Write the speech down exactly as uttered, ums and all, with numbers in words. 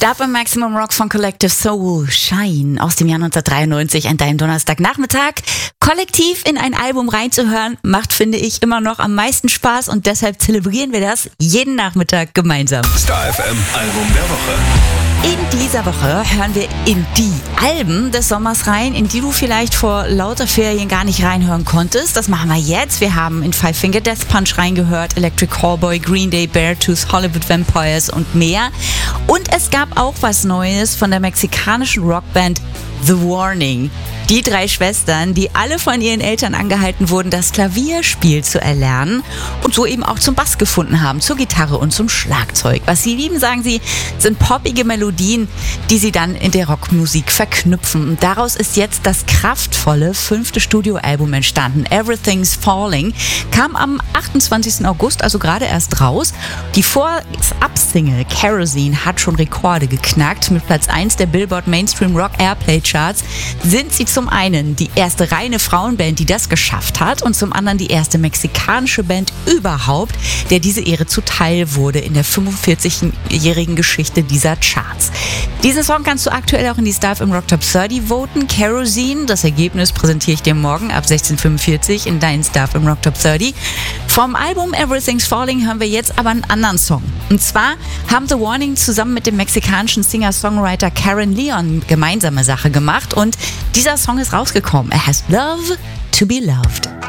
Star im Maximum Rock von Collective Soul, Shine aus dem Jahr neunzehnhundertdreiundneunzig an deinem Donnerstagnachmittag. Kollektiv in ein Album reinzuhören, macht, finde ich, immer noch am meisten Spaß und deshalb zelebrieren wir das jeden Nachmittag gemeinsam. Star F M Album der Woche. In dieser Woche hören wir in die Alben des Sommers rein, in die du vielleicht vor lauter Ferien gar nicht reinhören konntest. Das machen wir jetzt. Wir haben in Five Finger Death Punch reingehört, Electric Callboy, Green Day, Beartooth, Hollywood Vampires und mehr. Und es gab auch was Neues von der mexikanischen Rockband The Warning. Die drei Schwestern, die alle von ihren Eltern angehalten wurden, das Klavierspiel zu erlernen und so eben auch zum Bass gefunden haben, zur Gitarre und zum Schlagzeug. Was sie lieben, sagen sie, sind poppige Melodien, die sie dann in der Rockmusik verknüpfen. Und daraus ist jetzt das kraftvolle fünfte Studioalbum entstanden. Everything's Falling kam am achtundzwanzigsten August, also gerade erst raus. Die Vorab-Single Kerosene hat schon Rekorde geknackt. Mit Platz eins der Billboard Mainstream Rock Airplay Charts sind sie zum einen die erste reine Frauenband, die das geschafft hat, und zum anderen die erste mexikanische Band überhaupt, der diese Ehre zuteil wurde in der fünfundvierzigjährigen Geschichte dieser Charts. Diesen Song kannst du aktuell auch in die Star im Rock Top dreißig voten. Kerosene, das Ergebnis präsentiere ich dir morgen ab sechzehn Uhr fünfundvierzig in deinen Star im Rock Top dreißig. Vom Album Everything's Falling hören wir jetzt aber einen anderen Song. Und zwar haben The Warning zusammen mit dem mexikanischen Singer-Songwriter Karen Leon gemeinsame Sache gemacht und dieser Song ist rausgekommen. Er heißt Love to be Loved.